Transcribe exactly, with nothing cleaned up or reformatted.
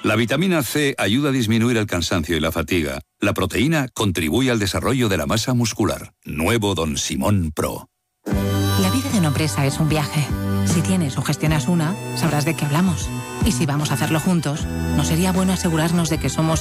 La vitamina C ayuda a disminuir el cansancio y la fatiga. La proteína contribuye al desarrollo de la masa muscular. Nuevo Don Simón Pro. La vida de una empresa es un viaje. Si tienes o gestionas una, sabrás de qué hablamos. Y si vamos a hacerlo juntos, ¿no sería bueno asegurarnos de que somos